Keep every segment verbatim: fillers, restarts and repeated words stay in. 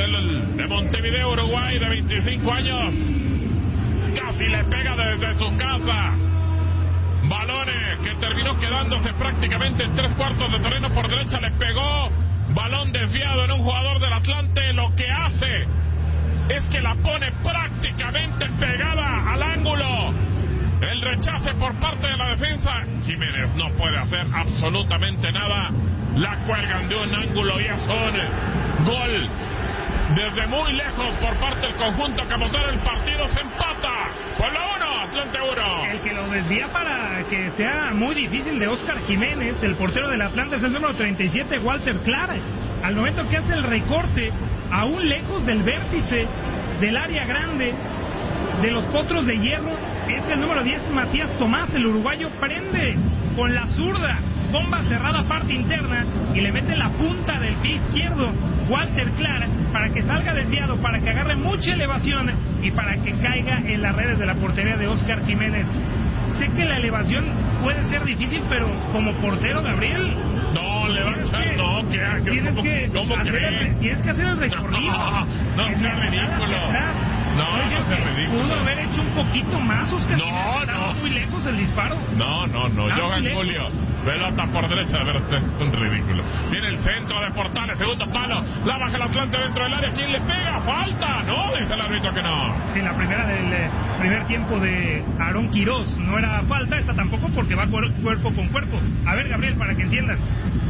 del, de Montevideo, Uruguay, de veinticinco años. Casi le pega desde su casa. Balones que terminó quedándose prácticamente en tres cuartos de terreno por derecha. Le pegó. Balón desviado en un jugador del Atlante. Lo que hace es que la pone prácticamente pegada al ángulo. El rechace por parte de la defensa. Jiménez no puede hacer absolutamente nada. La cuelgan de un ángulo y es un gol desde muy lejos por parte del conjunto que motora el partido. Se empata. Puebla uno, Atlante uno. El que lo desvía para que sea muy difícil de Óscar Jiménez, el portero del Atlante, es el número treinta y siete, Walter Clara. Al momento que hace el recorte, aún lejos del vértice del área grande de los Potros de Hierro, es el número diez, Matías Tomás. El uruguayo prende con la zurda, bomba cerrada parte interna, y le mete la punta del pie izquierdo Walter Clara para que salga desviado, para que agarre mucha elevación y para que caiga en las redes de la portería de Óscar Jiménez. Sé que la elevación puede ser difícil, pero como portero, Gabriel, no le va a echar, no, que, que tienes ¿cómo, que ¿cómo hacer cree? el, tienes que hacer el recorrido. No, no, no sea ridículo. No, no sea ridículo. Pudo haber hecho un poquito más, Óscar no, Jiménez. Estaba no. muy lejos el disparo. No, no, no. Johan Julio, pelota por derecha, pero este es un ridículo. Viene el centro de Portales, segundo palo, la baja el Atlante dentro del área. ¿Quién le pega? Falta, no, dice el árbitro que no. En la primera del eh, primer tiempo de Aarón Quirós no era falta, esta tampoco, porque va cuer cuerpo con cuerpo. A ver, Gabriel, para que entiendan,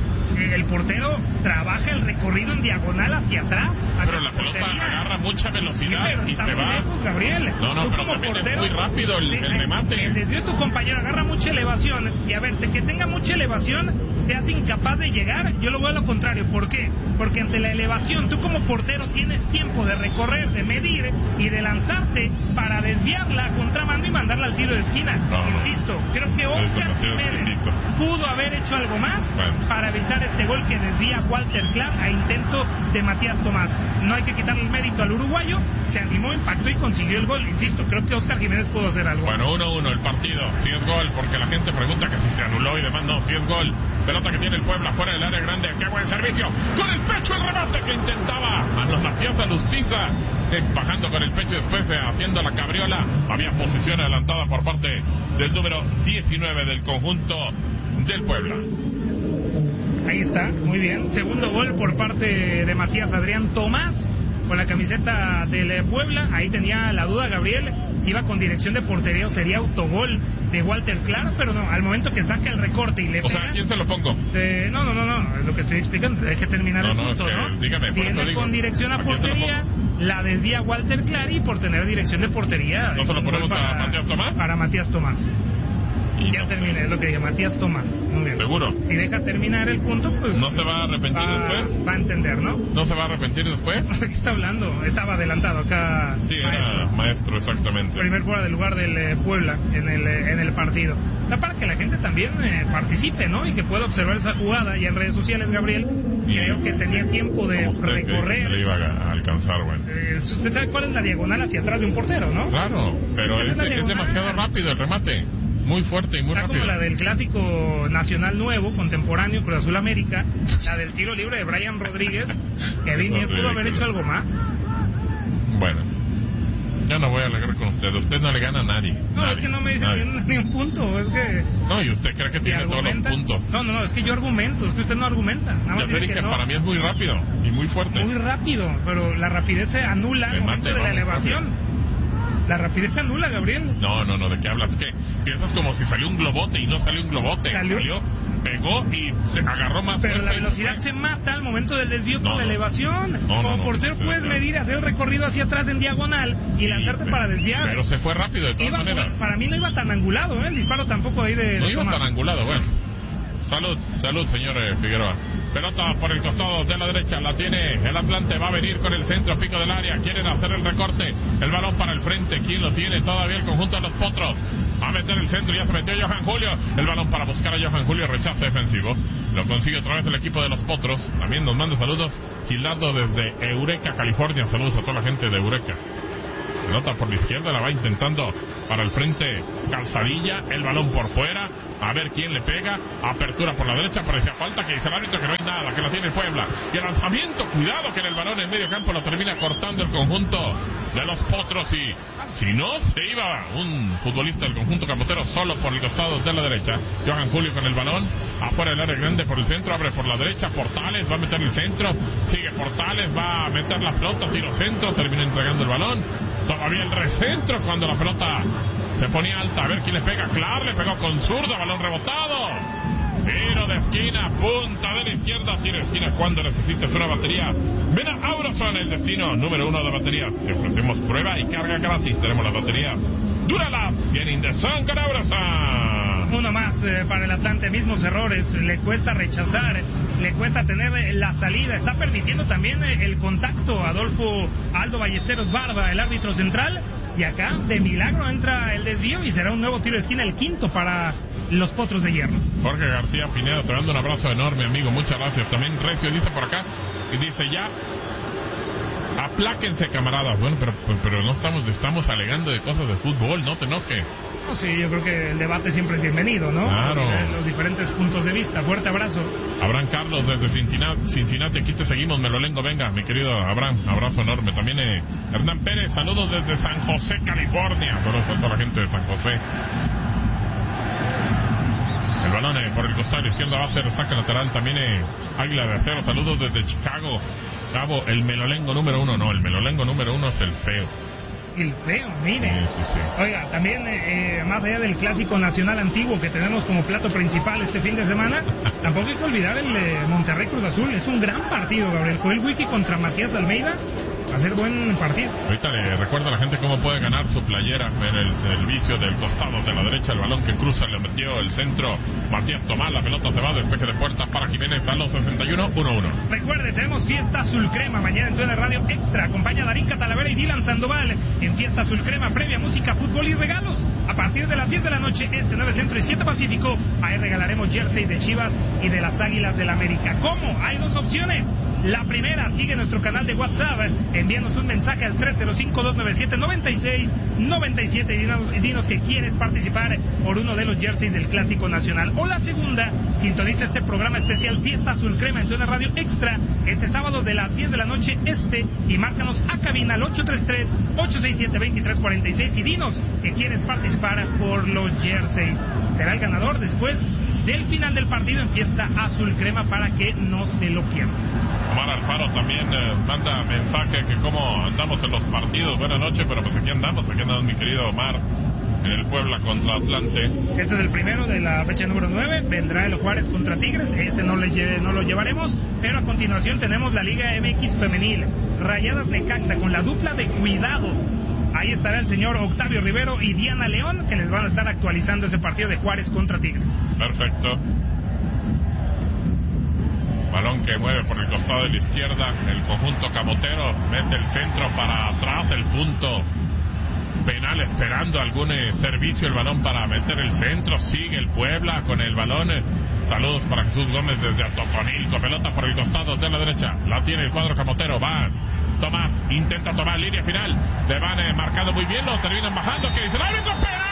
el portero trabaja el recorrido en diagonal hacia atrás. Hacia pero la pelota portería. Agarra mucha velocidad, sí, y se va. Lejos, Gabriel. No, no, Tú pero como también portero, es muy rápido el, sí, el remate. El desvío de tu compañero agarra mucha elevación, y a ver, de que tenga mucha elevación te hace incapaz de llegar. Yo lo veo a lo contrario. ¿Por qué? Porque ante la elevación tú como portero tienes tiempo de recorrer, de medir y de lanzarte para desviarla a contramano y mandarla al tiro de esquina. No, Insisto, creo que Óscar Jiménez pudo haber hecho algo más bueno. para evitar este gol que desvía Walter Clark a intento de Matías Tomás. No hay que quitarle el mérito al uruguayo, se animó, impactó y consiguió el gol. Insisto, creo que Óscar Jiménez pudo hacer algo. Bueno, uno uno el partido, si es gol, porque la gente pregunta que si se anuló y demás. No, si es gol. Pelota que tiene el Puebla fuera del área grande, qué buen servicio, con el pecho el remate que intentaba a los Matías Alustiza, eh, bajando con el pecho y después eh, haciendo la cabriola. Había posición adelantada por parte del número diecinueve del conjunto del Puebla. Ahí está, muy bien. Segundo gol por parte de Matías Adrián Tomás con la camiseta del Puebla. Ahí tenía la duda Gabriel si iba con dirección de portería o sería autogol de Walter Clark, pero no, al momento que saca el recorte y le o pega... O sea, ¿a quién se lo pongo? Eh, no, no, no, no, es lo que estoy explicando, deje terminar no, el no, punto, es que, ¿no? Dígame, por Viene eso digo, con dirección a portería, la desvía Walter Clark y por tener dirección de portería... ¿No se lo ponemos para, a Matías Tomás? Para Matías Tomás. Y ya no terminé, es lo que dije, Matías Tomás. Muy bien. ¿Seguro? Si deja terminar el punto, pues... ¿No se va a arrepentir va, después? Va a entender, ¿no? ¿No se va a arrepentir después? ¿Qué está hablando? Estaba adelantado acá. Sí, maestro. era maestro, exactamente. Primer fuera del lugar del eh, Puebla en el, eh, en el partido. Da para que la gente también eh, participe, ¿no? Y que pueda observar esa jugada. Y en redes sociales, Gabriel, y creo que tenía tiempo de recorrer. Le iba a alcanzar, bueno. Eh, usted sabe cuál es la diagonal hacia atrás de un portero, ¿no? Claro, pero es, es, es demasiado rápido el remate. Muy fuerte y muy Está rápido. Como la del clásico nacional nuevo, contemporáneo, Cruz Azul América, la del tiro libre de Brian Rodríguez, que bien pudo haber hecho algo más. Bueno, ya no voy a alegar con usted, usted no le gana a nadie. No, nadie, es que no me dice ni un punto, es que... No, y usted cree que tiene todos los puntos. No, no, no, es que yo argumento, es que usted no argumenta. Nada ya te dije, que no. Para mí es muy rápido y muy fuerte. Muy rápido, pero la rapidez se anula al momento de la elevación. Rápido. La rapidez se anula, Gabriel. No, no, no, ¿de qué hablas? ¿Qué? Piensas como si salió un globote y no salió un globote. Salió, salió pegó y se agarró más. Pero la velocidad se mata al momento del desvío no, con la no. elevación. No, como no, portero no, puedes medir, hacer el recorrido hacia atrás en diagonal y sí, lanzarte pero, para desviar. Pero se fue rápido de todas iba, maneras. Para mí no iba tan angulado, ¿eh? El disparo tampoco ahí de... No de iba Tomás. tan angulado, bueno. Salud, salud, señor eh, Figueroa. Pelota por el costado de la derecha, la tiene el Atlante, va a venir con el centro, pico del área, quieren hacer el recorte, el balón para el frente, ¿quién lo tiene? Todavía el conjunto de los Potros, va a meter el centro, ya se metió Johan Julio, el balón para buscar a Johan Julio, rechazo defensivo, lo consigue otra vez el equipo de los Potros, también nos manda saludos Gildardo desde Eureka, California, saludos a toda la gente de Eureka. Pelota por la izquierda, la va intentando para el frente Calzadilla, el balón por fuera, a ver quién le pega, apertura por la derecha, parecía falta, que dice el árbitro que no hay nada, que la tiene Puebla, y el lanzamiento, cuidado que en el balón en medio campo lo termina cortando el conjunto de los Potros, y si no se iba un futbolista del conjunto camotero solo por el costado de la derecha. Johan Julio con el balón, afuera del área grande por el centro, abre por la derecha, Portales va a meter el centro, sigue Portales, va a meter la pelota, tiro centro, termina entregando el balón, todavía el recentro cuando la pelota se ponía alta, a ver quién le pega, Clar le pegó con zurda, balón rebotado, tiro de esquina, punta de la izquierda, tiro de esquina cuando necesites una batería. Ven a Auroson, el destino número uno de baterías. Te ofrecemos prueba y carga gratis. Tenemos las baterías Duralast, vienen de Son con Auroson. Uno más eh, para el Atlante, mismos errores, le cuesta rechazar, le cuesta tener eh, la salida, está permitiendo también eh, el contacto. Adolfo Aldo Ballesteros Barba, el árbitro central, y acá de milagro entra el desvío y será un nuevo tiro de esquina, el quinto para los Potros de Hierro. Jorge García Pineda, te mando un abrazo enorme, amigo, muchas gracias. También Recio dice por acá, y dice ya, apláquense, camaradas. Bueno, pero, pero no estamos, estamos alegando de cosas de fútbol, no te enojes. No, sí, yo creo que el debate siempre es bienvenido, ¿no? Claro. Los diferentes puntos de vista. Fuerte abrazo. Abraham Carlos desde Cincinnati, Cincinnati, aquí te seguimos, Melolengo, venga, mi querido Abraham, abrazo enorme. También eh, Hernán Pérez, saludos desde San José, California. Por supuesto a la gente de San José. El balón eh, por el costado izquierdo va a ser saque lateral. También eh, Águila de Acero, saludos desde Chicago. Cabo, el Melolengo número uno, no, el Melolengo número uno es el feo. El feo, mire. Sí, sí, sí. Oiga, también, eh, más allá del clásico nacional antiguo que tenemos como plato principal este fin de semana, tampoco hay que olvidar el eh, Monterrey Cruz Azul. Es un gran partido, Gabriel. Joel Wiki contra Matías Almeida. Va a ser buen partido. Ahorita le recuerdo a la gente cómo puede ganar su playera en el servicio del costado de la derecha. El balón que cruza le metió el centro Matías Tomás. La pelota se va, despeje de puerta para Jiménez a los sesenta y uno, uno uno. Recuerde, tenemos Fiesta Azul Crema mañana en T N Radio Extra. Acompaña a Darín Catalavera y Dylan Sandoval en Fiesta Azul Crema, previa música, fútbol y regalos. A partir de las diez de la noche, este nueve Centro y siete Pacífico, ahí regalaremos jersey de Chivas y de las Águilas del América. ¿Cómo? Hay dos opciones. La primera, sigue nuestro canal de WhatsApp, envíanos un mensaje al tres cero cinco, dos nueve siete, nueve seis nueve siete y dinos, y dinos que quieres participar por uno de los jerseys del Clásico Nacional. O la segunda, sintoniza este programa especial Fiesta Azul Crema en T N Radio Extra este sábado de las diez de la noche este y márcanos a cabina al ocho tres tres, ocho seis siete, dos tres cuatro seis y dinos que quieres participar por los jerseys. Será el ganador después del final del partido en Fiesta Azul Crema para que no se lo pierdan. Omar Alfaro también eh, manda mensaje que cómo andamos en los partidos. Buenas noches, pero pues aquí andamos, aquí andamos mi querido Omar, en el Puebla contra Atlante. Este es el primero de la fecha número nueve, vendrá el Juárez contra Tigres, ese no, le lleve, no lo llevaremos, pero a continuación tenemos la Liga M X Femenil, Rayadas Necaxa con la dupla de Cuidado. Ahí estará el señor Octavio Rivero y Diana León, que les van a estar actualizando ese partido de Juárez contra Tigres. Perfecto. Balón que mueve por el costado de la izquierda, el conjunto camotero mete el centro para atrás, el punto penal esperando algún eh, servicio, el balón para meter el centro, sigue el Puebla con el balón. Eh. Saludos para Jesús Gómez desde Atotonilco, pelota por el costado de la derecha, la tiene el cuadro camotero, va Tomás, intenta tomar línea final, le van eh, marcado muy bien, lo terminan bajando, que dice el árbitro, penal,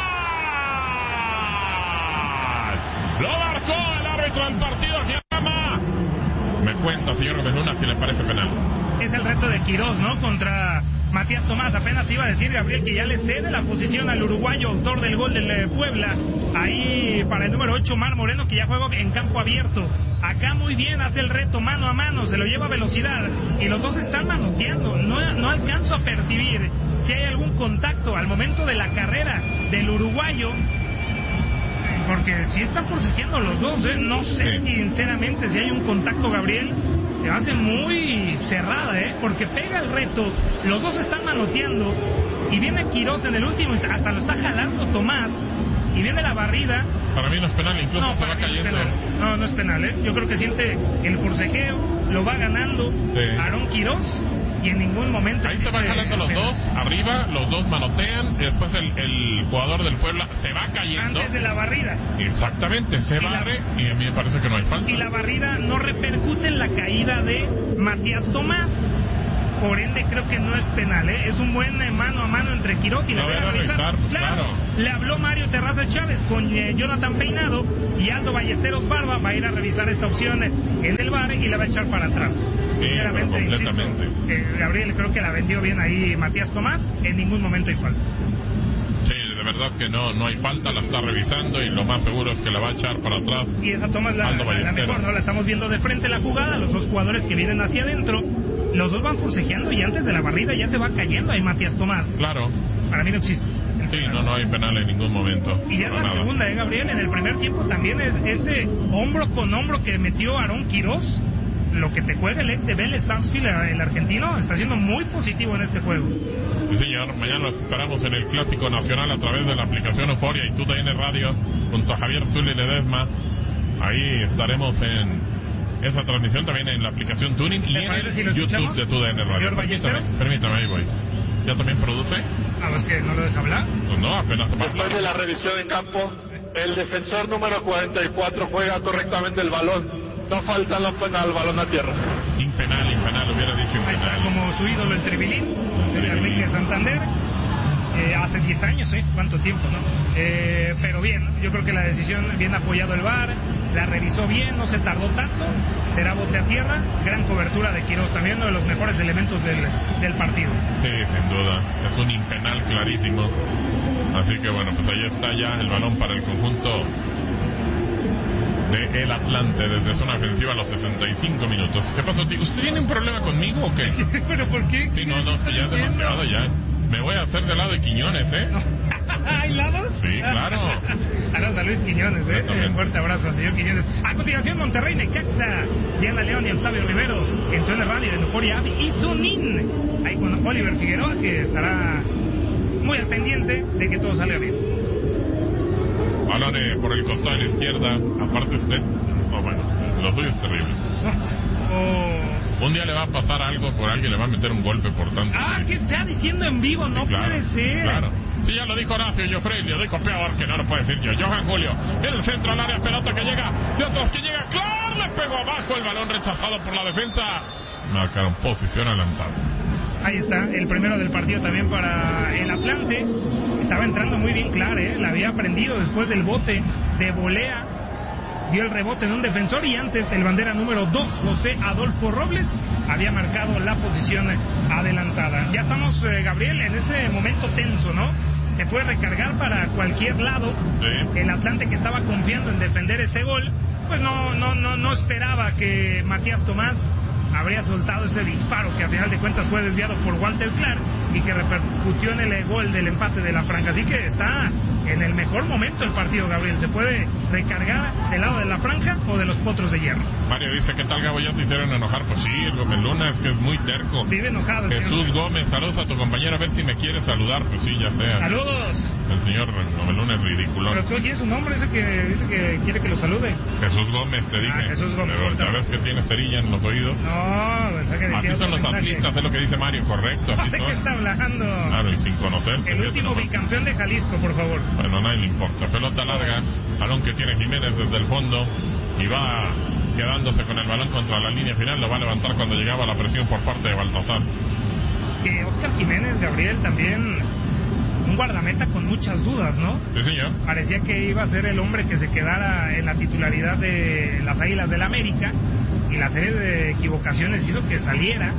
lo marcó el árbitro del partido, que llama, me cuenta señor Gómez Luna si le parece penal. Es el reto de Quirós, ¿no? Contra Matías Tomás. Apenas te iba a decir, Gabriel, que ya le cede la posición al uruguayo, autor del gol del eh, Puebla. Ahí para el número ocho, Mar Moreno, que ya juega en campo abierto. Acá muy bien, hace el reto mano a mano, se lo lleva a velocidad. Y los dos están manoteando. No, no alcanzo a percibir si hay algún contacto al momento de la carrera del uruguayo. Porque si están forcejeando los dos, ¿eh? No sé sí. sinceramente si hay un contacto, Gabriel. Se hace muy cerrada, ¿eh? Porque pega el reto, los dos están manoteando y viene Quirós en el último, hasta lo está jalando Tomás y viene la barrida. Para mí no es penal, incluso no, se va cayendo. No, no, no es penal, ¿eh? Yo creo que siente el forcejeo, lo va ganando sí. Aarón Quirós y en ningún momento... Ahí se van jalando los penal. dos, arriba, los dos manotean y después el, el jugador del Puebla se va cayendo. Antes de la barrida. Exactamente, se y barre la... y a mí me parece que no hay falta. Y la barrida no repercute en la caída de Matías Tomás. por ende creo que no es penal, ¿eh? Es un buen eh, mano a mano entre Quirós y Lo la van a revisar, pues, claro. Le habló Mario Terraza Chávez con eh, Jonathan Peinado y Aldo Ballesteros Barba, va a ir a revisar esta opción en el V A R y la va a echar para atrás. Sí, Sinceramente, completamente. insisto, eh, Gabriel, creo que la vendió bien ahí Matías Tomás, en ningún momento hay falta. Sí, de verdad que no no hay falta, la está revisando y lo más seguro es que la va a echar para atrás. Y esa toma es la, Aldo la, la mejor, ¿no? La estamos viendo de frente la jugada, los dos jugadores que vienen hacia adentro, los dos van forcejeando y antes de la barrida ya se va cayendo ahí Matías Tomás. Claro. Para mí no existe. Sí, no, no hay penal en ningún momento. Y ya es la nada. segunda, ¿eh, Gabriel? En el primer tiempo también es ese hombro con hombro que metió Aarón Quirós. Lo que te juega el ex de Vélez Sarsfield, el argentino, está siendo muy positivo en este juego. Sí, señor. Mañana los esperamos en el Clásico Nacional a través de la aplicación Euforia y T U D N Radio junto a Javier Zuli Ledesma. Ahí estaremos en esa transmisión también en la aplicación Tuning y en el si lo YouTube de T U D N Radio. Señor Ballesteros. Permítame, permítame, ahí voy. ¿Ya también produce? Ah, es que no lo deja hablar. Pues no, apenas va a Después de la revisión en campo, el defensor número cuarenta y cuatro juega correctamente el balón. No falta la penal, balón a tierra. Impenal, impenal, hubiera dicho Ahí está impenal. como su ídolo el Tribilín, de San Enrique de Santander. Eh, hace diez años, ¿eh? ¿Cuánto tiempo, no? Eh, pero bien, yo creo que la decisión, bien apoyado el V A R, la revisó bien, no se tardó tanto, será bote a tierra, gran cobertura de Quirós, también uno de los mejores elementos del, del partido. Sí, sin duda, es un impenal clarísimo. Así que bueno, pues ahí está ya el balón para el conjunto de el Atlante desde zona ofensiva a los sesenta y cinco minutos. ¿Qué pasó, tío? ¿Usted tiene un problema conmigo o qué? ¿Pero por qué? Sí, no, no, es que ya es demasiado ya. Me voy a hacer del lado de Quiñones, ¿eh? ¿Hay lados? Sí, claro. Saludos a Luis Quiñones, ¿eh? Un fuerte abrazo al señor Quiñones. A continuación, Monterrey, Necaxa, Diana León y Octavio Rivero, en T U N Radio, en Euforia Avi y Tunin. Ahí con Oliver Figueroa, que estará muy al pendiente de que todo salga bien. Balón eh, por el costado de la izquierda, aparte usted. Oh, bueno, lo suyo es terrible. Oh. Un día le va a pasar algo, por alguien le va a meter un golpe por tanto. Ah, ¿qué está diciendo en vivo? No sí, claro, puede ser. Claro. Sí, ya lo dijo Horacio Joffrey, lo dijo peor que no lo puede decir yo. Johan Julio, en el centro al área, pelota que llega, de atrás que llega, claro, le pegó abajo, el balón rechazado por la defensa. Marcaron posición adelantada. Ahí está, el primero del partido también para el Atlante. Estaba entrando muy bien Clar, ¿eh? La había aprendido después del bote de volea. Dio el rebote en un defensor y antes el bandera número dos, José Adolfo Robles, había marcado la posición adelantada. Ya estamos, eh, Gabriel, en ese momento tenso, ¿no? Se puede recargar para cualquier lado. Sí. El Atlante, que estaba confiando en defender ese gol, pues no, no, no, no esperaba que Matías Tomás habría soltado ese disparo que a final de cuentas fue desviado por Walter Clark y que repercutió en el gol del empate de la Franja. Así que está en el mejor momento el partido, Gabriel. Se puede recargar del lado de la Franja o de los potros de hierro. Mario dice, ¿qué tal, Gabo? Ya te hicieron enojar. Pues sí, el Gómez Luna es que es muy terco. Vive enojado. Jesús señor. Gómez, saludos a tu compañero, a ver si me quiere saludar. Pues sí, ya sea. Saludos. El señor Gómez Luna es ridículo. Pero ¿quién es su nombre? Ese que dice que quiere que lo salude. Jesús Gómez, te dije. Ah, Jesús Gómez. Pero ya ves que tiene cerilla en los oídos. No, pues hay que Así son los atlistas, es lo que dice Mario, correcto. Así ¿De qué son. está hablando? Claro, y sin conocer. El último bicampeón de Jalisco, por favor. Bueno, a nadie le importa. Pelota larga, balón que tiene Jiménez desde el fondo y va quedándose con el balón contra la línea final. Lo va a levantar cuando llegaba la presión por parte de Baltasar. Que Oscar Jiménez, Gabriel, también un guardameta con muchas dudas, ¿no? Sí, señor. Parecía que iba a ser el hombre que se quedara en la titularidad de las Águilas del América y la serie de equivocaciones hizo que saliera,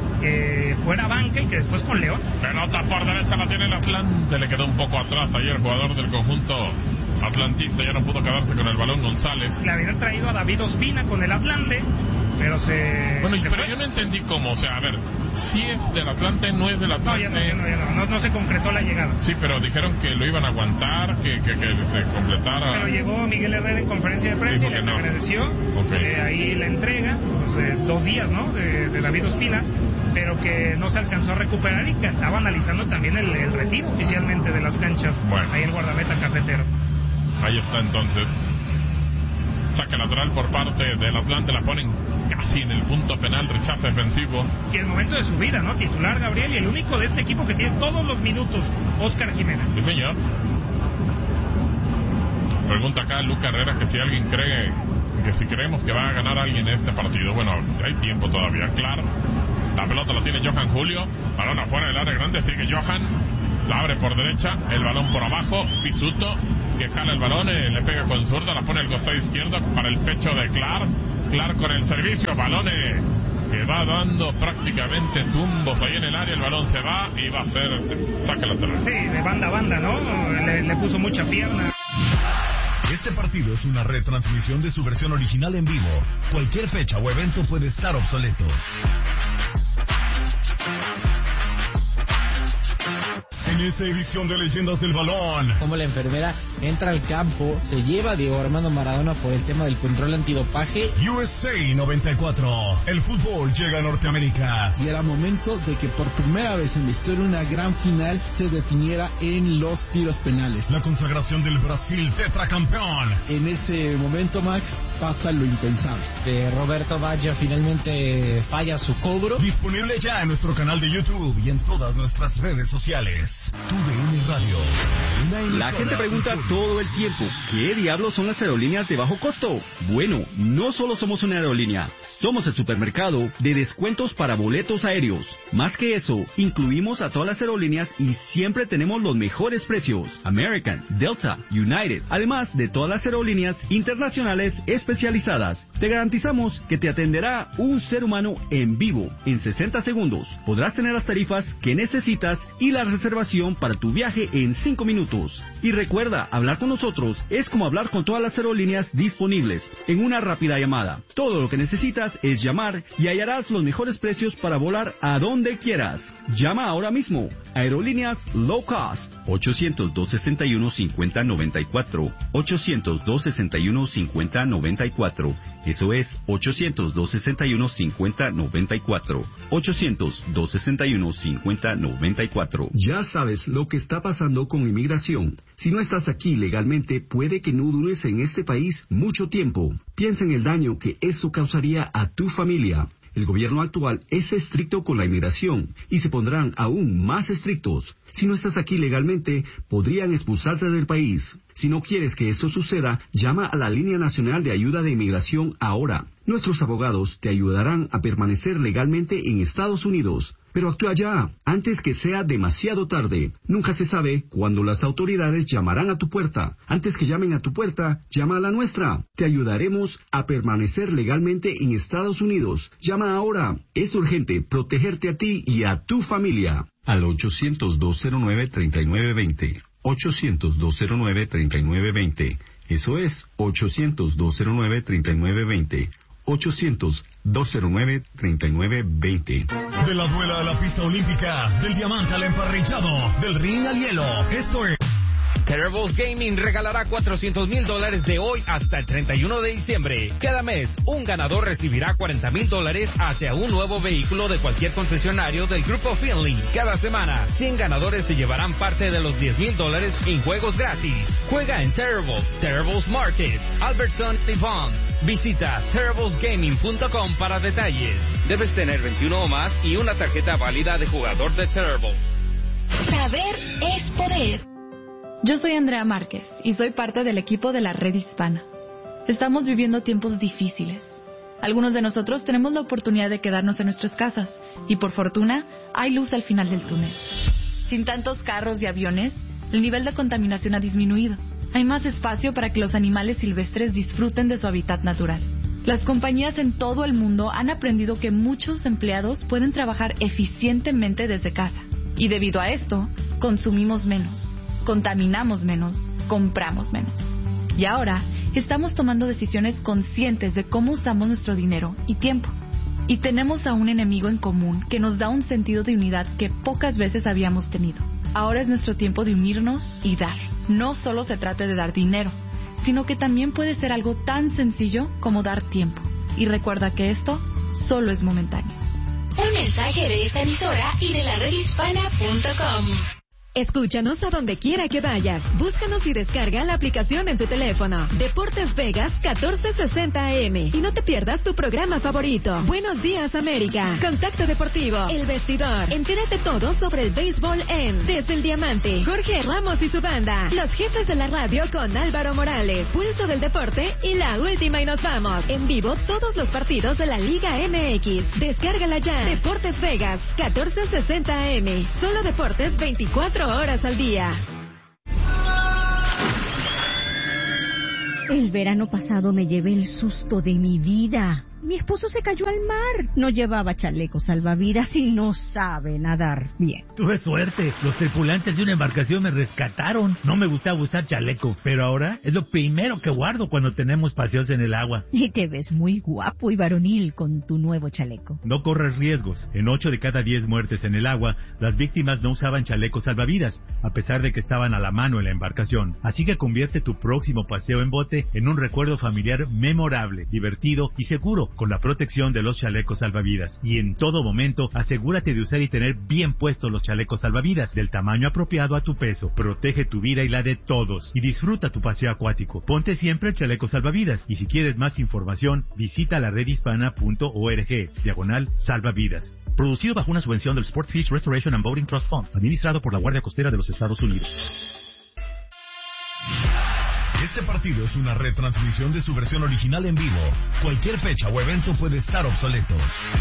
que fuera banca y que después con León. Pelota por derecha la tiene el Atlante, le quedó un poco atrás ahí el jugador del conjunto atlantista, ya no pudo quedarse con el balón González. Le había traído a David Ospina con el Atlante, pero se... Bueno, se pero fue. yo no entendí cómo, o sea, a ver, si es del Atlante, no es del No, Atlante. ya no, ya no, ya no, no, no se concretó la llegada. Sí, pero dijeron que lo iban a aguantar, que, que, que se completara. Pero llegó Miguel Herrera en conferencia de prensa Dijo y que les no. agradeció. Okay. Eh, ahí la entrega, pues, eh, dos días, ¿no? De, de David Ospina, pero que no se alcanzó a recuperar y que estaba analizando también el, el retiro oficialmente de las canchas. Bueno. Ahí el guardameta cafetero. Ahí está entonces. Saque lateral por parte del Atlante, la ponen casi en el punto penal, rechazo defensivo. Y el momento de su vida, ¿no? Titular Gabriel y el único de este equipo que tiene todos los minutos, Oscar Jiménez. Sí, señor. Pregunta acá Luca Herrera que si alguien cree, que si creemos que va a ganar alguien este partido. Bueno, hay tiempo todavía, claro. La pelota la tiene Johan Julio. Balón afuera del área grande. Sigue Johan. La abre por derecha. El balón por abajo. Pisuto que jala el balón. Eh, le pega con zurda. La pone al costado izquierdo para el pecho de Clark. Clark con el servicio. Balones que va dando prácticamente tumbos ahí en el área. El balón se va y va a ser saque lateral. Sí, de banda a banda, ¿no? Le, le puso mucha pierna. Este partido es una retransmisión de su versión original en vivo. Cualquier fecha o evento puede estar obsoleto. En esta edición de Leyendas del Balón, como la enfermera entra al campo, se lleva a Diego Armando Maradona por el tema del control antidopaje. U S A noventa y cuatro, el fútbol llega a Norteamérica. Y era momento de que por primera vez en la historia una gran final se definiera en los tiros penales. La consagración del Brasil tetracampeón. En ese momento, Max, pasa lo impensable. De Roberto Baggio finalmente falla su cobro. Disponible ya en nuestro canal de YouTube y en todas nuestras redes sociales. Tu D N Radio. La gente pregunta todo el tiempo, ¿qué diablos son las aerolíneas de bajo costo? Bueno, no solo somos una aerolínea, somos el supermercado de descuentos para boletos aéreos. Más que eso, incluimos a todas las aerolíneas y siempre tenemos los mejores precios. American, Delta, United, además de todas las aerolíneas internacionales especializadas. Te garantizamos que te atenderá un ser humano en vivo en sesenta segundos. Podrás tener las tarifas que necesitas y la reservación para tu viaje en cinco minutos. Y recuerda, hablar con nosotros es como hablar con todas las aerolíneas disponibles en una rápida llamada. Todo lo que necesitas es llamar y hallarás los mejores precios para volar a donde quieras. Llama ahora mismo. Aerolíneas Low Cost. ochocientos, dos sesenta y uno, cincuenta noventa y cuatro. ochocientos, dos sesenta y uno, cincuenta noventa y cuatro. Eso es ochocientos, dos sesenta y uno, cincuenta noventa y cuatro. ochocientos, dos sesenta y uno, cincuenta noventa y cuatro. Ya sabes lo que está pasando con inmigración. Si no estás aquí legalmente, puede que no dures en este país mucho tiempo. Piensa en el daño que eso causaría a tu familia. El gobierno actual es estricto con la inmigración y se pondrán aún más estrictos. Si no estás aquí legalmente, podrían expulsarte del país. Si no quieres que eso suceda, llama a la Línea Nacional de Ayuda de Inmigración ahora. Nuestros abogados te ayudarán a permanecer legalmente en Estados Unidos. Pero actúa ya, antes que sea demasiado tarde. Nunca se sabe cuándo las autoridades llamarán a tu puerta. Antes que llamen a tu puerta, llama a la nuestra. Te ayudaremos a permanecer legalmente en Estados Unidos. Llama ahora. Es urgente protegerte a ti y a tu familia. Al ochocientos, dos cero nueve, treinta y nueve veinte. ochocientos, dos cero nueve, treinta y nueve veinte. Eso es ochocientos, dos cero nueve, treinta y nueve veinte. ochocientos, dos cero nueve, treinta y nueve veinte. De la duela a la pista olímpica, del diamante al emparrillado, del ring al hielo. Esto es... Terribles Gaming regalará cuatrocientos mil dólares de hoy hasta el treinta y uno de diciembre. Cada mes, un ganador recibirá cuarenta mil dólares hacia un nuevo vehículo de cualquier concesionario del Grupo Finley. Cada semana, cien ganadores se llevarán parte de los diez mil dólares en juegos gratis. Juega en Terribles, Terribles Markets, Albertson y Vons. Visita terribles gaming punto com para detalles. Debes tener veintiuno o más y una tarjeta válida de jugador de Terrible. Saber es poder. Yo soy Andrea Márquez y soy parte del equipo de la Red Hispana. Estamos viviendo tiempos difíciles. Algunos de nosotros tenemos la oportunidad de quedarnos en nuestras casas y por fortuna hay luz al final del túnel. Sin tantos carros y aviones, el nivel de contaminación ha disminuido. Hay más espacio para que los animales silvestres disfruten de su hábitat natural. Las compañías en todo el mundo han aprendido que muchos empleados pueden trabajar eficientemente desde casa. Y debido a esto, consumimos menos, contaminamos menos, compramos menos. Y ahora, estamos tomando decisiones conscientes de cómo usamos nuestro dinero y tiempo. Y tenemos a un enemigo en común que nos da un sentido de unidad que pocas veces habíamos tenido. Ahora es nuestro tiempo de unirnos y dar. No solo se trata de dar dinero, sino que también puede ser algo tan sencillo como dar tiempo. Y recuerda que esto solo es momentáneo. Un mensaje de esta emisora y de la red hispana punto com. Escúchanos a donde quiera que vayas. Búscanos y descarga la aplicación en tu teléfono. Deportes Vegas catorce sesenta A M. Y no te pierdas tu programa favorito. Buenos días, América. Contacto Deportivo. El Vestidor. Entérate todo sobre el béisbol en Desde el Diamante. Jorge Ramos y su banda. Los jefes de la radio con Álvaro Morales. Pulso del Deporte y la última y nos vamos. En vivo todos los partidos de la Liga M X. Descárgala ya. Deportes Vegas catorce sesenta A M. Solo deportes veinticuatro horas al día. El verano pasado me llevé el susto de mi vida. Mi esposo se cayó al mar. No llevaba chaleco salvavidas y no sabe nadar bien. Tuve suerte. Los tripulantes de una embarcación me rescataron. No me gustaba usar chaleco, pero ahora es lo primero que guardo cuando tenemos paseos en el agua. Y te ves muy guapo y varonil con tu nuevo chaleco. No corres riesgos. En ocho de cada diez muertes en el agua, las víctimas no usaban chalecos salvavidas, a pesar de que estaban a la mano en la embarcación. Así que convierte tu próximo paseo en bote en un recuerdo familiar memorable, divertido y seguro, con la protección de los chalecos salvavidas. Y en todo momento, asegúrate de usar y tener bien puestos los chalecos salvavidas, del tamaño apropiado a tu peso. Protege tu vida y la de todos. Y disfruta tu paseo acuático. Ponte siempre el chaleco salvavidas. Y si quieres más información, visita la red hispana punto org, diagonal salvavidas. Producido bajo una subvención del Sportfish Restoration and Boating Trust Fund, administrado por la Guardia Costera de los Estados Unidos. Este partido es una retransmisión de su versión original en vivo. Cualquier fecha o evento puede estar obsoleto.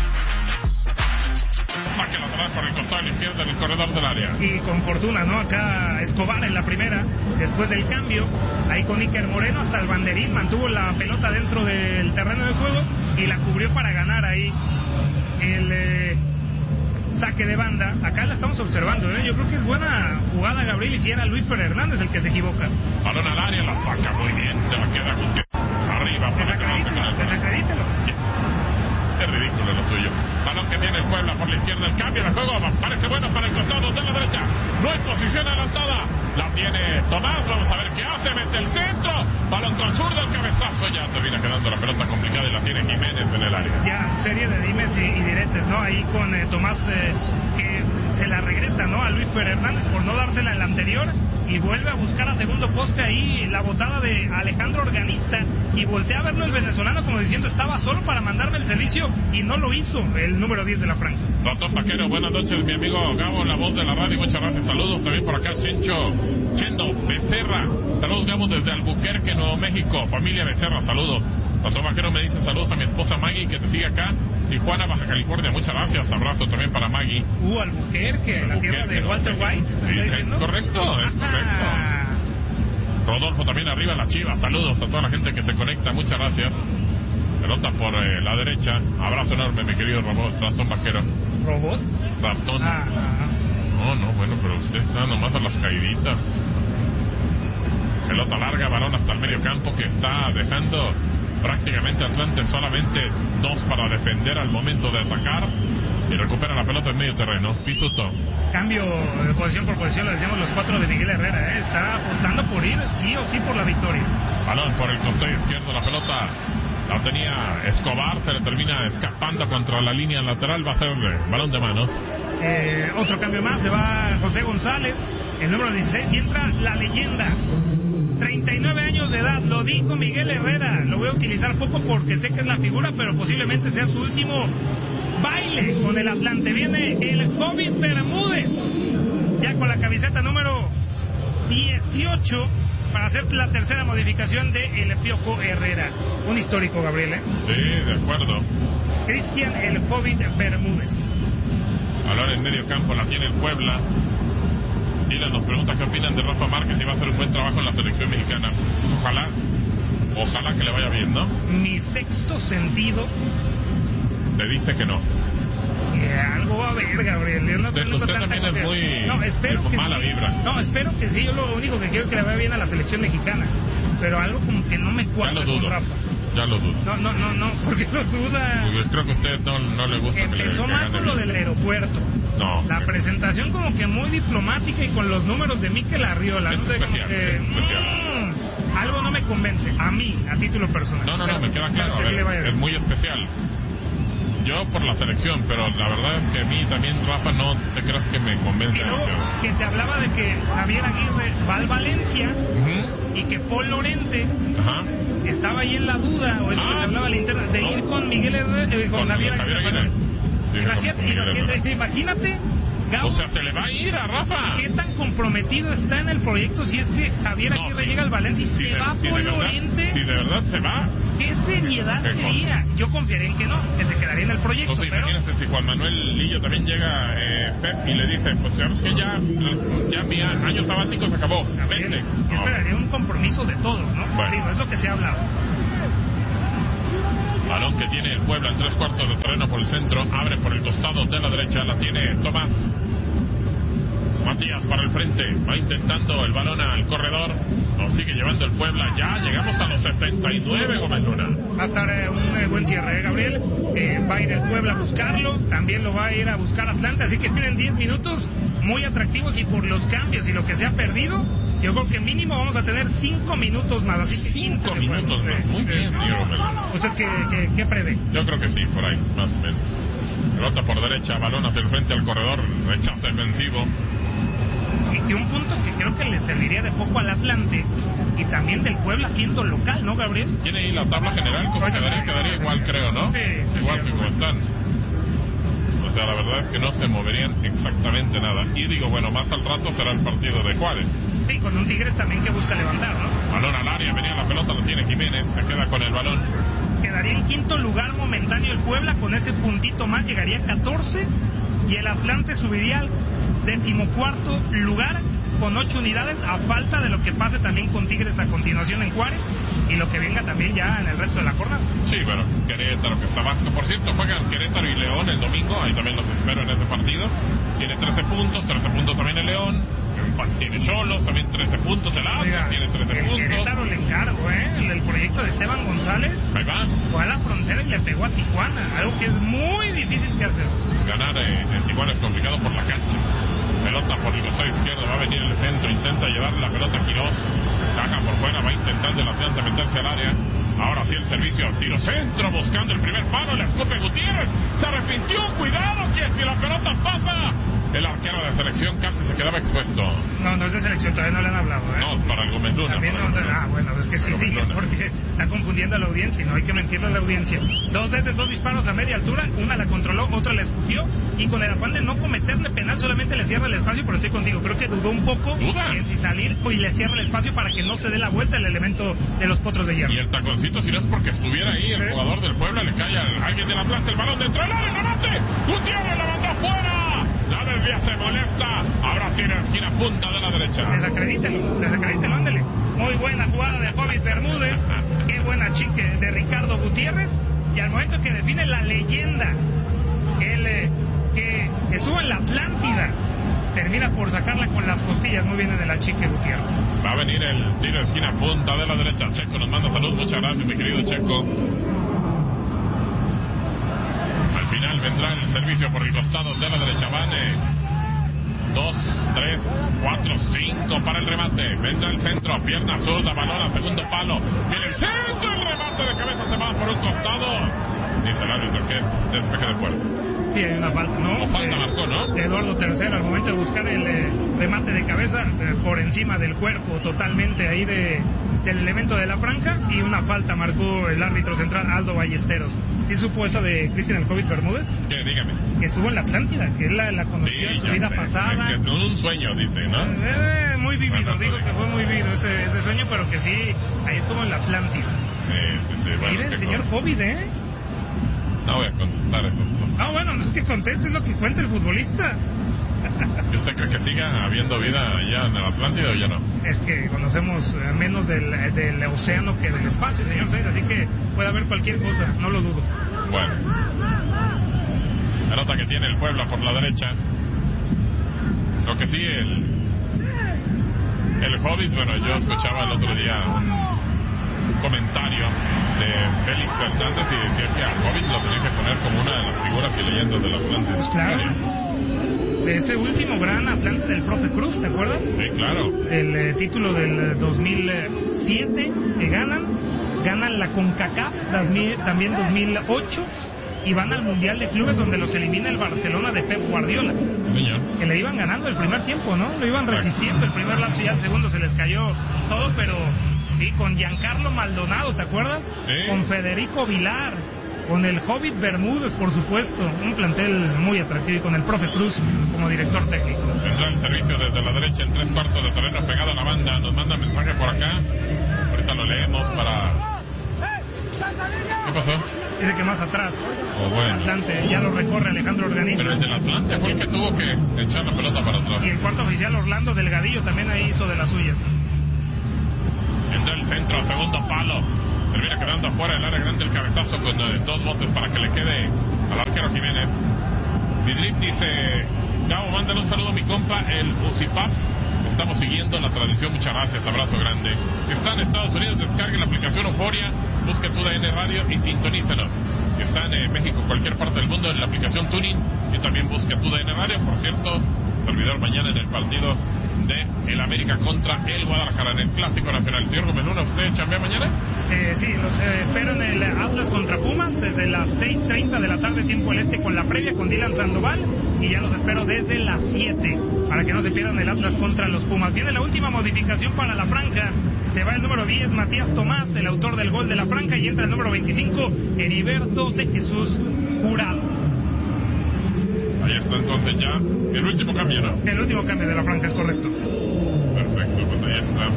Saque lateral por el costado de la izquierda en el corredor del área. Y con fortuna, ¿no? Acá Escobar en la primera, después del cambio, ahí con Iker Moreno hasta el banderín, mantuvo la pelota dentro del terreno de juego y la cubrió para ganar ahí el eh, saque de banda. Acá la estamos observando, ¿eh? Yo creo que es buena jugada, Gabriel, y si era Luis Fer Hernández el que se equivoca. Balón al área, la saca muy bien, se la queda Gutiérrez. Arriba, desacredítelo, desacredítelo. Es ridículo lo suyo. Balón que tiene el Puebla por la izquierda, el cambio de juego parece bueno para el costado de la derecha. No hay posición adelantada. La tiene Tomás, vamos a ver qué hace, mete el centro. Balón con zurda, el cabezazo, ya termina quedando la pelota complicada y la tiene Jiménez en el área. Ya, serie de dimes y, y diretes, ¿no? Ahí con eh, Tomás eh, que se la regresa, ¿no? A Luis Fer Hernández por no dársela en la anterior y vuelve a buscar a segundo poste ahí la botada de Alejandro Organista y voltea a verlo el venezolano como diciendo estaba solo para mandarme el servicio y no lo hizo el número diez de la franja. Ratón Vaquero, buenas noches, mi amigo Gabo, la voz de la radio, muchas gracias, saludos también por acá, Chencho, Chendo Becerra, saludos Gabo desde Albuquerque, Nuevo México, familia Becerra, saludos. Ratón Vaquero me dice saludos a mi esposa Maggie que te sigue acá, Tijuana, Baja California, muchas gracias, abrazo también para Maggie. Uh, Albuquerque, Albuquerque la tierra de Walter White. Sí, es correcto, es correcto. Rodolfo también arriba, la Chiva, saludos a toda la gente que se conecta, muchas gracias. Pelota por eh, la derecha, abrazo enorme mi querido robot, Ratón Vaquero. ¿Robot? Ratón. Ah, ah. No, no, bueno, pero usted está nomás a las caíditas. Pelota larga, balón hasta el medio campo que está dejando prácticamente Atlante solamente dos para defender al momento de atacar y recupera la pelota en medio terreno. Pisuto. Cambio de posición por posición, lo decíamos los cuatro de Miguel Herrera, ¿eh? Está apostando por ir sí o sí por la victoria. Balón por el costado izquierdo, la pelota la tenía Escobar, se le termina escapando contra la línea lateral, va a ser balón de mano. Eh, otro cambio más, se va José González, el número dieciséis, y entra la leyenda. treinta y nueve años de edad, lo dijo Miguel Herrera, lo voy a utilizar poco porque sé que es la figura, pero posiblemente sea su último baile con el Atlante. Viene el Hobbit Bermúdez, ya con la camiseta número dieciocho, para hacer la tercera modificación de El Piojo Herrera. Un histórico, Gabriel, ¿eh? Sí, de acuerdo. Cristian el Hobbit Bermúdez. Ahora en medio campo la tiene el Puebla. Dylan nos pregunta qué opinan de Rafa Márquez y va a hacer un buen trabajo en la selección mexicana. Ojalá, ojalá que le vaya bien, ¿no? Mi sexto sentido te dice que no. Que algo va a haber, Gabriel. Yo no usted tengo usted tanta también es muy, no, espero muy que mala sí. vibra. No, espero que sí. Yo lo único que quiero es que le vaya bien a la selección mexicana. Pero algo como que no me cuadra ya lo dudo, con Rafa. Ya lo dudo. No, no, no, no. ¿Por qué lo duda? Porque creo que a usted no, no le gusta Empezó que le Empezó mal con lo del aeropuerto. No. La que... presentación como que muy diplomática y con los números de Mikel Arriola. Es no sé, especial, como que, es especial. Mmm, algo no me convence. A mí, a título personal. No, no, no, me queda claro. Que A ver, sí es muy especial. Yo por la selección, pero la verdad es que a mí también, Rafa, no te creas que me convence. Y luego demasiado. que se hablaba de que Javier Aguirre va al Valencia uh-huh. y que Paul Lorente Ajá. estaba ahí en la duda, o es lo Ah, que se hablaba a la interna, de no. ir con Miguel Herrera, eh, con, Con Javier Javier Aguirre. Aguirre. Sí, Imagínate, con Miguel imagínate, Herrera. imagínate, Gabo, O sea, se le va a ir a Rafa. ¿qué tan comprometido está en el proyecto si es que Javier No, Aguirre sí. llega al Valencia y Si se de, va si de Paul verdad, Lorente? si de verdad se va. ¿Qué seriedad Qué sería? Yo confiaría en que no, que se quedaría en el proyecto. Entonces, pero... imagínate si Juan Manuel Lillo también llega, eh, Pep, y le dice, pues sabes que ya, ya mi año sabático se acabó. Vente. Yo esperaría un compromiso de todos, ¿no? Bueno. Digo, es lo que se ha hablado. Balón que tiene el Puebla en tres cuartos de terreno por el centro. Abre por el costado de la derecha. La tiene Tomás. Matías para el frente. Va intentando el balón al corredor. Lo sigue llevando el Puebla. Ya llegamos a los setenta y nueve, Gómez Luna. Va a estar eh, un eh, buen cierre, ¿eh, Gabriel? Eh, va a ir el Puebla a buscarlo. También lo va a ir a buscar Atlanta. Así que tienen diez minutos muy atractivos. Y por los cambios y lo que se ha perdido, yo creo que mínimo vamos a tener cinco minutos más. Así que quince cinco minutos más. Eh, Muy bien, señor Gómez Luna. ¿Usted qué, qué, qué prevé? Yo creo que sí, por ahí, más o menos. Pelota por derecha, balón hacia el frente al corredor, rechazo defensivo. Y que un punto que creo que le serviría de poco al Atlante y también del Puebla siendo local, ¿no, Gabriel? Tiene ahí la tabla general, como quedaría, quedaría igual, creo, ¿no? Sí, sí, igual sí, que como están. O sea, la verdad es que no se moverían exactamente nada. Y digo, bueno, más al rato será el partido de Juárez. Sí, con un Tigres también que busca levantar, ¿no? Balón al área, venía la pelota, lo tiene Jiménez, se queda con el balón. Quedaría en quinto lugar momentáneo el Puebla, con ese puntito más llegaría a catorce y el Atlante subiría al decimocuarto lugar con ocho unidades, a falta de lo que pase también con Tigres a continuación en Juárez y lo que venga también ya en el resto de la jornada. Sí, bueno, Querétaro que está abajo. Por cierto, juegan Querétaro y León el domingo, ahí también los espero en ese partido. Tiene trece puntos, trece puntos también el León. Tiene Cholos, también trece puntos el Atlas, Oiga, tiene trece el puntos. Querétaro le encargo, ¿eh? El, el proyecto de Esteban González Ahí va. fue a la frontera y le pegó a Tijuana, algo que es muy difícil que hacer. Ganar eh, en Tijuana es complicado por la cancha. Pelota por el costado izquierdo, va a venir el centro, intenta llevarle la pelota a Quirós. Caja por fuera, va intentando el Atlante meterse al área. Ahora sí el servicio, tiro centro, buscando el primer palo, le escupe Gutiérrez. Se arrepintió, cuidado, que, que la pelota pasa. El arquero de selección casi se quedaba expuesto. No, no es de selección, todavía no le han hablado, ¿eh? No, para el Gómez Luna. También no, ah, bueno, es que sí, diga, porque está confundiendo a la audiencia y no hay que mentirle a la audiencia. Dos veces dos disparos a media altura, una la controló, otra la escupió y con el afán de no cometerle penal solamente le cierra el espacio, pero estoy contigo, creo que dudó un poco ¿Duda? en si salir y le cierra el espacio para que no se dé la vuelta el elemento de los potros de hierro. Y el taconcito, si no es porque estuviera ahí, el ¿Sí? jugador del Puebla le cae a alguien del Atlante, el balón dentro del área, remate, Gutiérrez la mandó afuera, la desvía, se molesta, ahora tira esquina punta de la derecha. Desacredítelo, desacredítelo, ándele. Muy buena jugada de Hobbit Bermúdez, qué buena chique de Ricardo Gutiérrez, y al momento que define la leyenda, el eh, que estuvo en la Atlántida, termina por sacarla con las costillas muy bien de la chique Gutiérrez. Va a venir el tiro de esquina punta de la derecha. Checo nos manda salud, muchas gracias mi querido Checo. Al final vendrá el servicio por el costado de la derecha. Van eh, dos, tres, cuatro, cinco para el remate. Vendrá el centro, pierna zurda, balón a segundo palo. Viene el centro, el remate de cabeza se va por un costado. Dice el árbitro que es despeje de puerta. Sí, hay una falta, ¿no? O falta eh, marcó, ¿no? Eduardo tercero al momento de buscar el eh, remate de cabeza eh, por encima del cuerpo totalmente ahí de del elemento de la franja, y una falta marcó el árbitro central Aldo Ballesteros. ¿Sí supo esa de Cristian el Hobbit Bermúdez? ¿Qué? Dígame. Que estuvo en la Atlántida, que él la, la conoció Sí, en su ya vida sé, pasada. Que no un sueño, dice, ¿no? Eh, muy vivido, Bueno, digo sí. que fue muy vivido ese, ese sueño, pero que sí, ahí estuvo en la Atlántida. Sí, sí, sí. Bueno, Mire, el qué señor cosa. Hobbit, ¿eh? No voy a contestar eso. Ah, bueno, no es que conteste, es lo que cuenta el futbolista. ¿Y usted cree que siga habiendo vida allá en el Atlántida o ya no? Es que conocemos eh, menos del, del océano que del espacio, señor Sainz, así que puede haber cualquier cosa, no lo dudo. Bueno. La nota que tiene el Puebla por la derecha. Lo que sí, el... El Hobbit, bueno, yo escuchaba el otro día un comentario de Félix Fernández y decía que a Hobbit lo tenía que poner como una de las figuras y leyendas del Atlántico. Pues claro. De ese último gran Atlante del profe Cruz, ¿te acuerdas? Sí, claro. El eh, título del dos mil siete que ganan, ganan la CONCACAF también dos mil ocho y van al Mundial de Clubes donde los elimina el Barcelona de Pep Guardiola. Señor. Que le iban ganando el primer tiempo, ¿no? Lo iban resistiendo el primer lapso y al segundo se les cayó todo, pero sí, con Giancarlo Maldonado, ¿te acuerdas? Sí. Con Federico Vilar, con el Hobbit Bermúdez, por supuesto, un plantel muy atractivo, y con el profe Cruz como director técnico. Entra el servicio desde la derecha en tres cuartos de terreno pegado a la banda. Nos manda mensaje por acá. Ahorita lo leemos para... ¿Qué pasó? Dice que más atrás. Oh, bueno. Atlante, ya lo recorre Alejandro Organista. Pero el del Atlante fue el que tuvo que echar la pelota para atrás. Y el cuarto oficial Orlando Delgadillo también ahí hizo de las suyas. Entra el centro, segundo palo. Termina quedando afuera del área grande el cabezazo con eh, dos botes para que le quede al arquero Jiménez. Vidrip dice: Gabo, mándale un saludo a mi compa, el Usipaps. Estamos siguiendo la tradición, muchas gracias, abrazo grande. Está en Estados Unidos, descargue la aplicación Euforia, busque tu D N Radio y sintonícenos. Está en eh, México, cualquier parte del mundo, en la aplicación Tuning, y también busque tu D N Radio. Por cierto, servidor mañana en el partido de el América contra el Guadalajara en el Clásico Nacional. Señor Gómez Luna, ¿usted chambea mañana? Eh, sí, los eh, espero en el Atlas contra Pumas desde las seis treinta de la tarde, tiempo del este, con la previa con Dylan Sandoval, y ya los espero desde las siete para que no se pierdan el Atlas contra los Pumas. Viene la última modificación para la franja. Se va el número diez, Matías Tomás, el autor del gol de la franja, y entra el número veinticinco, Heriberto de Jesús Jurado. Ahí está entonces ya el último cambio, ¿no? El último cambio de la franja, es correcto. Perfecto, pues ahí está.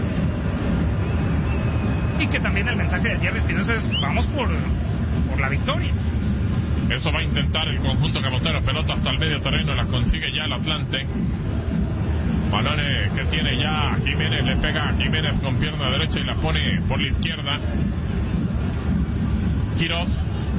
Y que también el mensaje de Thierry Espinosa es: vamos por, por la victoria. Eso va a intentar el conjunto camotero. Pelota hasta el medio terreno, la consigue ya el Atlante. Balones que tiene ya Jiménez, le pega a Jiménez con pierna derecha y la pone por la izquierda. Quirós.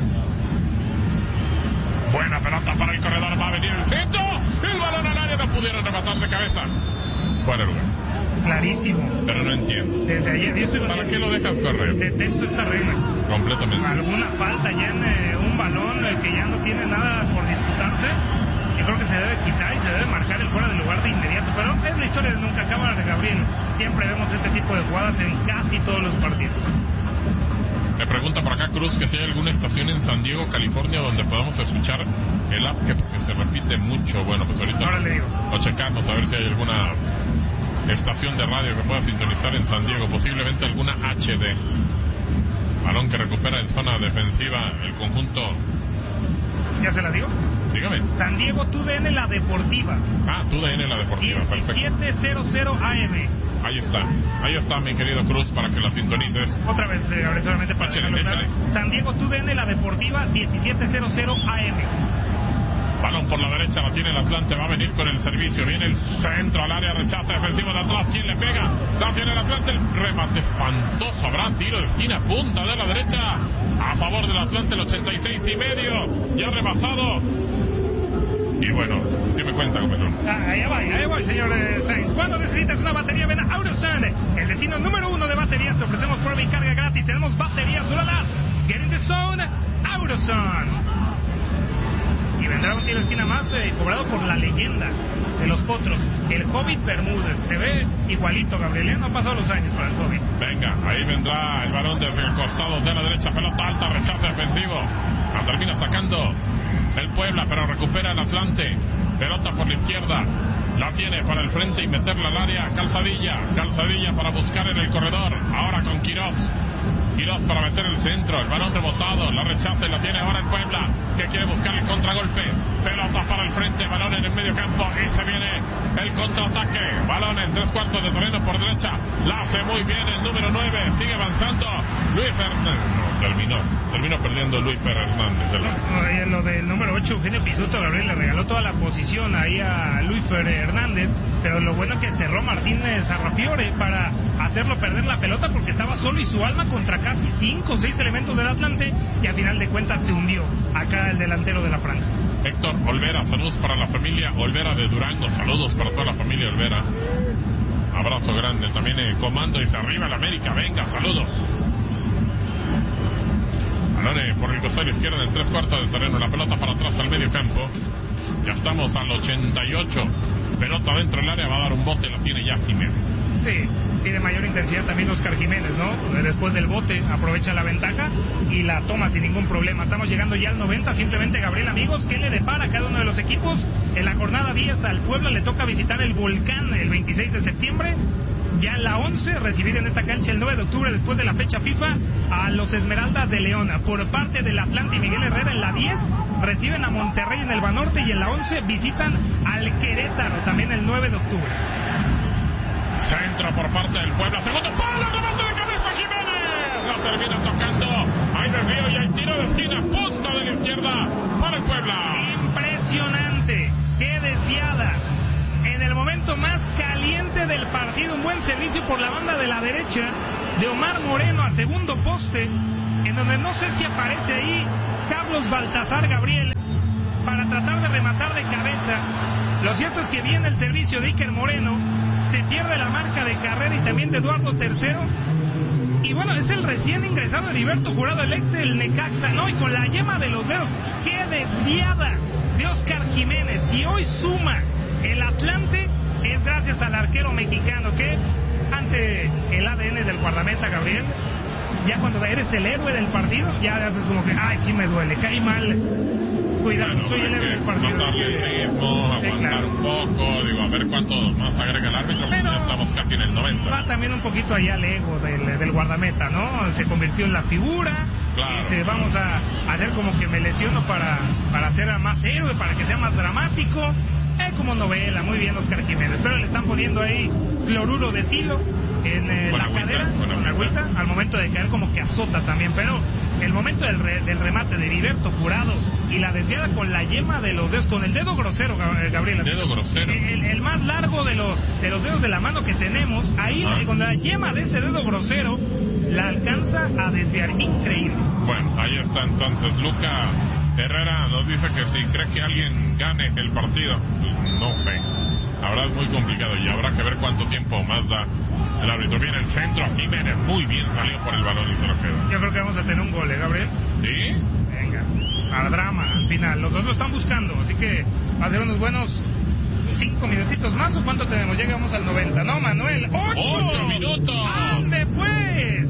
Buena pelota para el corredor, va a venir el centro. El balón al área, no pudieron rematar de cabeza. Fuera lugar. Clarísimo. Pero no entiendo. Desde ayer, yo estoy con... ¿Para qué lo dejas correr? Detesto esta regla. Completamente. Alguna falta ya en eh, un balón eh, que ya no tiene nada por disputarse. Yo creo que se debe quitar y se debe marcar el fuera de lugar de inmediato. Pero es la historia de nunca acaba, de Gabriel. Siempre vemos este tipo de jugadas en casi todos los partidos. Me pregunta por acá Cruz que si hay alguna estación en San Diego, California, donde podamos escuchar el app que, que se repite mucho. Bueno, pues ahorita Ahora le digo. lo checamos a ver si hay alguna estación de radio que pueda sintonizar en San Diego, posiblemente alguna H D. Balón que recupera en zona defensiva el conjunto. ¿Ya se la digo? Dígame. San Diego, T U D N La Deportiva. Ah, T U D N La Deportiva, perfecto. diecisiete cero A M. Ahí está, ahí está mi querido Cruz para que la sintonices. Otra vez, eh, ahora solamente para échale, échale. San Diego, T U D N La Deportiva, diecisiete cero A M. Balón por la derecha, la tiene el Atlante, va a venir con el servicio, viene el centro al área, rechaza defensivo de atrás, ¿quién le pega? La tiene el Atlante, el remate espantoso, habrá tiro de esquina, punta de la derecha, a favor del Atlante, el ochenta y seis y medio, ya rebasado. Y bueno, ¿qué me cuenta, Gómez? Ah, allá va, allá voy, señor eh, Sainz. Cuando necesitas una batería, ven a AutoZone, el destino número uno de baterías. Te ofrecemos prueba y carga gratis. Tenemos baterías Duralast. Get in the zone, AutoZone. Y vendrá un tiro de esquina más eh, cobrado por la leyenda de los potros, el Hobbit Bermúdez. Se ve igualito, Gabriel, no han pasado los años para el Hobbit. Venga, ahí vendrá el balón desde el costado de la derecha, pelota alta, rechazo defensivo. La termina sacando el Puebla, pero recupera el Atlante. Pelota por la izquierda, la tiene para el frente y meterla al área. Calzadilla, Calzadilla para buscar en el corredor. Ahora con Quirós. Quirós para meter el centro, el balón rebotado, la rechaza y la tiene ahora el Puebla, que quiere buscar el contragolpe. Pelota para el frente, balón en el medio campo y se viene el contraataque. Balón en tres cuartos de terreno por derecha, la hace muy bien el número nueve, sigue avanzando Luis Hernández. No, terminó, terminó perdiendo Luis Hernández. No, no, lo del número ocho, Eugenio Pisuto, Gabriel, le regaló toda la posición ahí a Luis Hernández, pero lo bueno que cerró Martínez Arrafiore para hacerlo perder la pelota porque estaba solo y su alma contra casi cinco o seis elementos del Atlante, y a final de cuentas se hundió acá el delantero de la franja. Héctor Olvera, saludos para la familia Olvera de Durango, saludos para toda la familia Olvera, abrazo grande. También el comando dice arriba el América, venga, saludos. Balón por el costado izquierdo en tres cuartos de terreno, la pelota para atrás al medio campo. Ya estamos al ochenta y ocho Pelota dentro del área, va a dar un bote, la tiene ya Jiménez. Sí, tiene mayor intensidad también Oscar Jiménez, ¿no? Después del bote aprovecha la ventaja y la toma sin ningún problema. Estamos llegando ya al noventa, simplemente Gabriel, amigos, ¿qué le depara a cada uno de los equipos? En la jornada diez al Puebla le toca visitar el Volcán el veintiséis de septiembre. Ya en la once, recibir en esta cancha el nueve de octubre, después de la fecha FIFA, a los Esmeraldas de León. Por parte del Atlante y Miguel Herrera en la diez, reciben a Monterrey en el Banorte, y en la once visitan al Querétaro, también el nueve de octubre. Centro por parte del Puebla, segundo palo, remate de cabeza Jiménez, lo termina tocando, hay desvío y hay tiro de esquina, punta de la izquierda para el Puebla. Impresionante, qué desviada. En el momento más caliente del partido, un buen servicio por la banda de la derecha de Omar Moreno a segundo poste, en donde no sé si aparece ahí Carlos Baltasar Gabriel para tratar de rematar de cabeza. Lo cierto es que viene el servicio de Iker Moreno, se pierde la marca de carrera y también de Eduardo Tercero. Y bueno, es el recién ingresado Heriberto Jurado, el ex del Necaxa, ¿no? Y con la yema de los dedos, qué desviada de Oscar Jiménez. Y hoy suma el Atlante, es gracias al arquero mexicano, que ante el A D N del guardameta, Gabriel, ya cuando eres el héroe del partido, ya haces como que, ay, sí me duele, caí mal, cuidado, bueno, soy el héroe del partido. No darle el ritmo, aguantar sí, claro. un poco, digo, a ver cuánto más agrega el árbitro, pero ya estamos casi en el noventa. Va también un poquito allá al ego del, del guardameta, ¿no? Se convirtió en la figura, claro. Dice, vamos a hacer como que me lesiono para, para ser más héroe, para que sea más dramático. Eh, como novela, muy bien Oscar Jiménez, pero le están poniendo ahí cloruro de tilo en eh, la agüita, cadera, con, con agüita, al momento de caer como que azota también, pero el momento del, re, del remate de Heriberto Jurado y la desviada con la yema de los dedos, con el dedo grosero, Gabriel, el dedo grosero, el, el más largo de, lo, de los dedos de la mano que tenemos, ahí ah. con la yema de ese dedo grosero, la alcanza a desviar, increíble. Bueno, ahí está entonces Luca Herrera nos dice que si cree que alguien gane el partido, pues no sé. Habrá muy complicado y habrá que ver cuánto tiempo más da el árbitro. Viene el centro, Jiménez muy bien salió por el balón y se lo queda. Yo creo que vamos a tener un gol, ¿eh, Gabriel? ¿Sí? Venga, al drama, al final. Los dos lo están buscando, así que va a ser unos buenos cinco minutitos más. ¿O cuánto tenemos? Llegamos al noventa, ¿no, Manuel? ¡Ocho! ¡Ocho minutos! ¡Ande pues!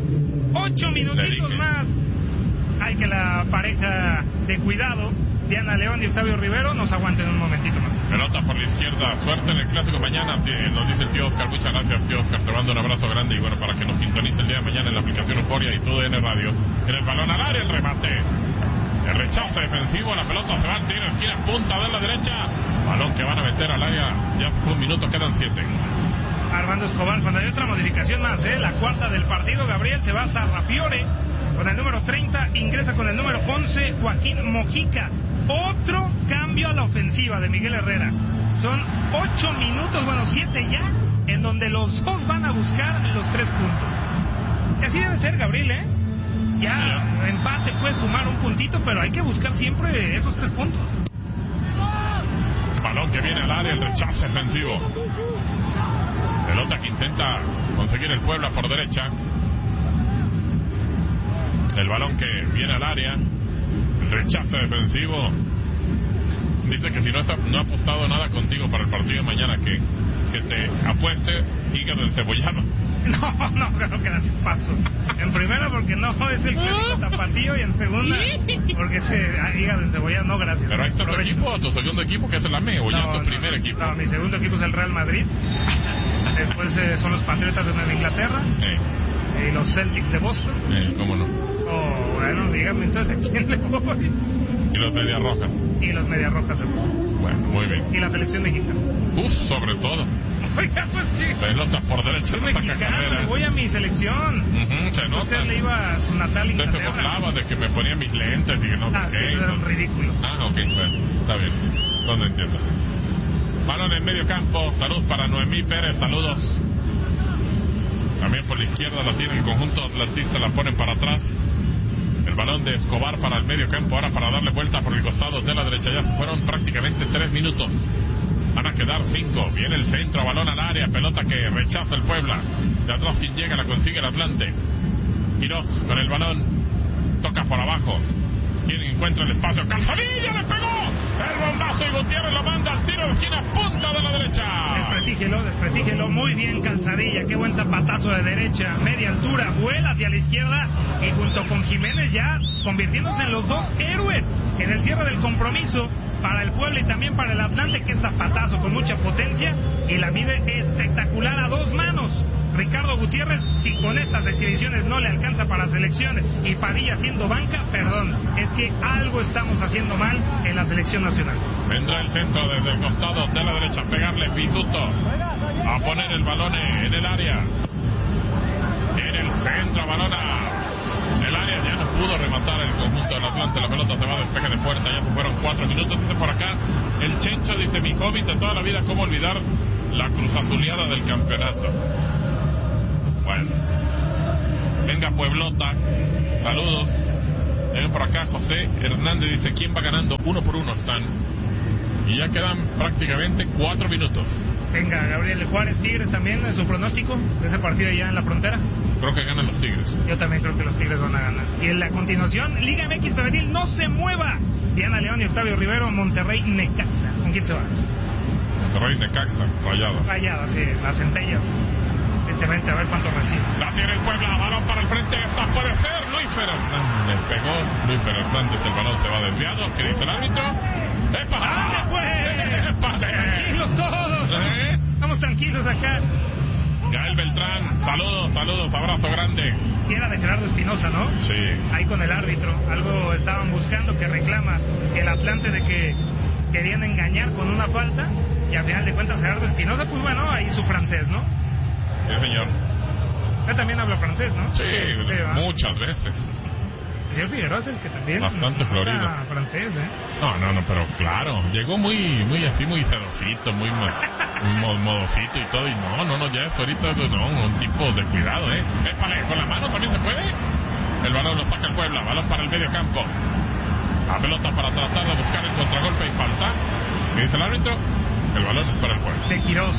¡Ocho minutitos más! Hay que la pareja de cuidado, Diana León y Octavio Rivero, nos aguanten un momentito más. Pelota por la izquierda, suerte en el clásico mañana, nos dice el tío Oscar. Muchas gracias, tío Oscar, te mando un abrazo grande. Y bueno, para que nos sintonice el día de mañana en la aplicación Euforia y todo en Radio. En el balón al área, el remate, el rechazo defensivo, la pelota se va al tiro, esquina, punta de la derecha, balón que van a meter al área, ya fue un minuto, quedan siete. Armando Escobar, cuando hay otra modificación más, ¿eh? La cuarta del partido, Gabriel, se va a Sarrafiore con el número treinta, ingresa con el número once, Joaquín Mojica. Otro cambio a la ofensiva de Miguel Herrera. Son ocho minutos, bueno, siete ya, en donde los dos van a buscar los tres puntos. Y así debe ser, Gabriel, ¿eh? Ya, sí. Empate puede sumar un puntito, pero hay que buscar siempre esos tres puntos. Balón que viene al área, el rechazo defensivo. Pelota que intenta conseguir el Puebla por derecha. El balón que viene al área, el rechazo defensivo. Dice que si no, no ha apostado nada contigo para el partido de mañana, que, que te apueste hígado encebollado. No, no, creo que así paso. En primera porque no es el clásico tapatío, y en segunda porque se hígado encebollado, no, gracias. Pero ahí está tu equipo, tu segundo equipo, que es el A M E, o ya no, tu no, primer equipo. No, mi segundo equipo es el Real Madrid. Después eh, son los Patriotas de Nueva Inglaterra. Eh. Y los Celtics de Boston. Eh, ¿Cómo no? Oh, bueno, dígame entonces a quién le voy. Y los Medias Rojas. Y los Medias Rojas de Boston. Bueno, muy bien. Y la selección mexicana. Uf, sobre todo. Oiga, pues sí. Pelota por derecha, soy mexicano, le voy a mi selección. Uh-huh, se nota. Usted le iba a su natal Inglaterra. Usted se burlaba de que me ponía mis lentes y que no sé ah, qué. Eso era un ridículo. Ah, ok, bueno, está bien. No lo entiendo. Balón en medio campo, salud para Noemí Pérez, saludos. También por la izquierda la tiene el conjunto atlantista, la ponen para atrás. El balón de Escobar para el medio campo, ahora para darle vuelta por el costado de la derecha. Ya se fueron prácticamente tres minutos. Van a quedar cinco. Viene el centro, balón al área, pelota que rechaza el Puebla. De atrás quien llega la consigue el Atlante. Quiroz con el balón, toca por abajo. Quien encuentra el espacio, Calzadilla le pegó el bombazo y Gutiérrez lo manda al tiro de esquina, punta de la Desprestígelo, desprestígelo. Muy bien, Calzadilla. Qué buen zapatazo de derecha. Media altura. Vuela hacia la izquierda. Y junto con Jiménez ya convirtiéndose en los dos héroes en el cierre del compromiso para el Puebla y también para el Atlante. Qué zapatazo con mucha potencia. Y la mide espectacular a dos manos. Ricardo Gutiérrez, si con estas exhibiciones no le alcanza para selección y Padilla haciendo banca, perdón, es que algo estamos haciendo mal en la selección nacional. Vendrá el centro desde el costado de la derecha, pegarle Pisuto, a poner el balón en el área. En el centro, balón a el área, ya no pudo rematar el conjunto del Atlante, la pelota se va a despeje de puerta, ya se fueron cuatro minutos, dice por acá, el Chencho dice, mi hobby de toda la vida, cómo olvidar la cruzazuleada del campeonato. Bueno, venga Pueblota, saludos. Ven por acá José Hernández dice, ¿quién va ganando? Uno por uno están. Y ya quedan prácticamente cuatro minutos. Venga, Gabriel Juárez, Tigres también, ¿es su pronóstico de ese partido allá en la frontera? Creo que ganan los Tigres. Yo también creo que los Tigres van a ganar. Y en la continuación, Liga M X Femenil, no se mueva. Diana León y Octavio Rivero, Monterrey Necaxa. ¿Con quién se va? Monterrey Necaxa, Rayadas. Rayadas, sí, las centellas. A ver cuánto recibe. La tiene el Puebla, balón para el frente, esta puede ser Luis Fernández. Pegó Luis Fernández, el balón se va desviado. ¿Qué dice el árbitro? ¡Epa! ¡Ah, pues! ¡Épale! Tranquilos todos. ¿Eh? Estamos tranquilos acá. Gael Beltrán, saludos, saludos, abrazo grande. Y era de Gerardo Espinosa, ¿no? Sí. Ahí con el árbitro. Algo estaban buscando que reclama que el Atlante de que querían engañar con una falta. Y al final de cuentas Gerardo Espinosa, pues bueno, ahí su francés, ¿no? Sí, señor. Él también habla francés, ¿no? Sí, sí muchas veces. El señor Figueroa es el que también bastante florido. Francés, ¿eh? No, no, no, pero claro, llegó muy, muy así, muy sedosito, muy modosito y todo, y no, no, no, ya es ahorita, no, un tipo de cuidado, ¿eh? Épale, con la mano también se puede. El balón lo saca el Puebla, balón para el medio campo. La pelota para tratar de buscar el contragolpe y falta. ¿Qué dice el árbitro? El balón es para el Puebla. De Quirós.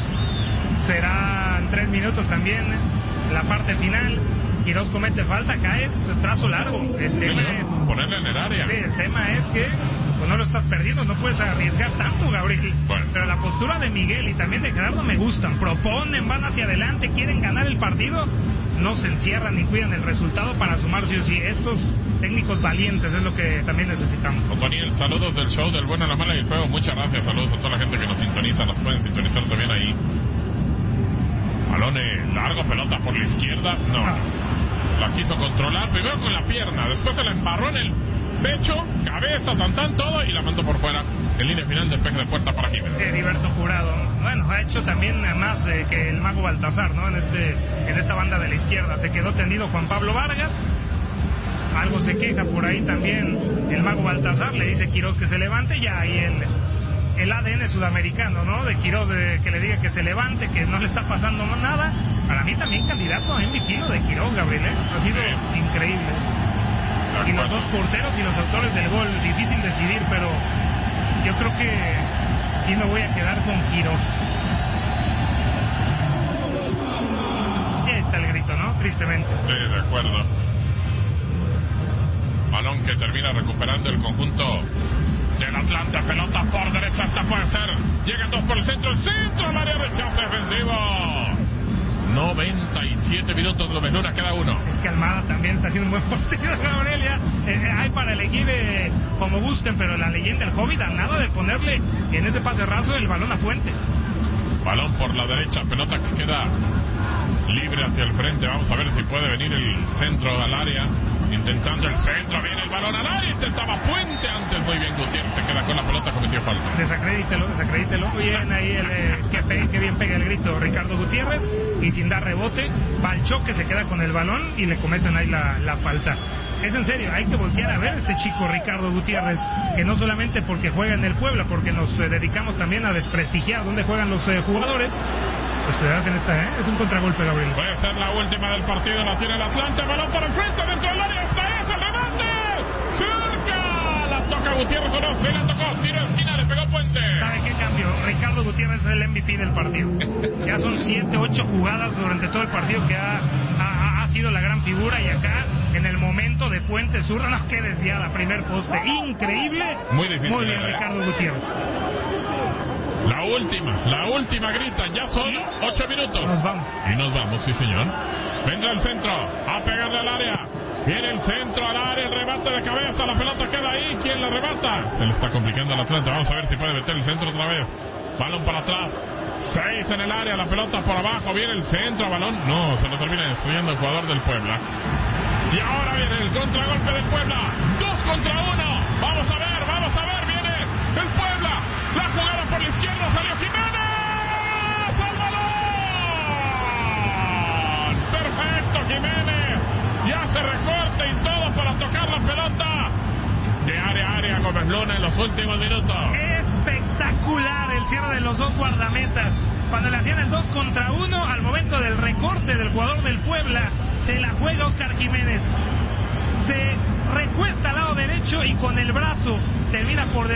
Serán tres minutos también la parte final. Quirós comete falta, caes trazo largo. El tema sí, es ponerle en el área. Sí, el tema es que pues, no lo estás perdiendo, no puedes arriesgar tanto, Gabriel. Bueno. Pero la postura de Miguel y también de Gerardo me gustan. Proponen, van hacia adelante, quieren ganar el partido. No se encierran ni cuidan el resultado para sumar sí o sí. Estos técnicos valientes es lo que también necesitamos. Otoniel, saludos del show del bueno, la mala y el feo. Muchas gracias, saludos a toda la gente que nos sintoniza. Nos pueden sintonizar también ahí. Balón largo, pelota por la izquierda. No, ah. La quiso controlar primero con la pierna, después se la embarró en el pecho, cabeza, tan tan todo y la mandó por fuera. En línea final, despeje de puerta para Jiménez. Heriberto Jurado, bueno, ha hecho también más eh, que el mago Baltazar, ¿no? En este, en esta banda de la izquierda se quedó tendido Juan Pablo Vargas. Algo se queja por ahí también el mago Baltazar, le dice Quirós que se levante, ya ahí el el A D N sudamericano, ¿no? De Quirós, de, que le diga que se levante, que no le está pasando nada. Para mí también candidato a M V P de Quirós, Gabriel, ¿eh? Ha sido sí. increíble. Y los dos porteros y los autores del gol, difícil decidir, pero yo creo que sí me voy a quedar con Quirós. Y ahí está el grito, ¿no? Tristemente. Sí, de acuerdo. Balón que termina recuperando el conjunto del Atlante, pelota por derecha, esta puede ser. Llegan dos por el centro, el centro al área, rechazo defensivo. noventa y siete minutos, lo Luna, queda uno. Es que Almada también está haciendo un buen partido, Gabriel. Ya, eh, hay para elegir eh, como gusten, pero la leyenda del Hobbit, a nada de ponerle en ese pase raso el balón a Fuente. Balón por la derecha, pelota que queda libre hacia el frente. Vamos a ver si puede venir el centro al área. Intentando el centro, viene el balón al área, intentaba Puente antes, muy bien Gutiérrez, se queda con la pelota, cometió falta. Desacredítelo, desacredítelo, bien ahí el eh, que, pegue, que bien pega el grito Ricardo Gutiérrez, y sin dar rebote, va al choque, se queda con el balón y le cometen ahí la, la falta. Es en serio, hay que voltear a ver a este chico Ricardo Gutiérrez, que no solamente porque juega en el Puebla, porque nos eh, dedicamos también a desprestigiar dónde juegan los eh, jugadores. Pues cuidado que en esta, ¿eh? Es un contragolpe, Gabriel. Puede ser la última del partido, la tiene el Atlante, balón para el frente, dentro del área, esta es el remate, cerca, la toca Gutiérrez o no, se la tocó, tiro de esquina, le pegó Puente. ¿Sabe qué cambio? Ricardo Gutiérrez es el M V P del partido. Ya son siete, ocho jugadas durante todo el partido que ha, ha, ha sido la gran figura, y acá, en el momento de Puente zurda, no, que desviada, primer poste, increíble. Muy difícil. Muy bien, Ricardo Gutiérrez. La última, la última gritan, ya son ocho minutos. Nos vamos. Y nos vamos, sí señor. Vendrá el centro, a pegarle al área. Viene el centro al área, el remate de cabeza, la pelota queda ahí. ¿Quién la remata? Se le está complicando al Atlante. Vamos a ver si puede meter el centro otra vez. Balón para atrás. Seis en el área, la pelota por abajo. Viene el centro, balón. No, se lo termina destruyendo el jugador del Puebla. Y ahora viene el contragolpe del Puebla. Dos contra uno. Vamos a ver, vamos a ver. Viene el Puebla. La jugada por la izquierda, salió Jiménez. ¡Al balón! Perfecto, Jiménez. Ya se recorta y todo para tocar la pelota. De área a área, Gómez Luna en los últimos minutos. Espectacular el cierre de los dos guardametas. Cuando le hacían el dos contra uno, al momento del recorte del jugador del Puebla, se la juega Óscar Jiménez. Se recuesta al lado derecho y con el brazo termina por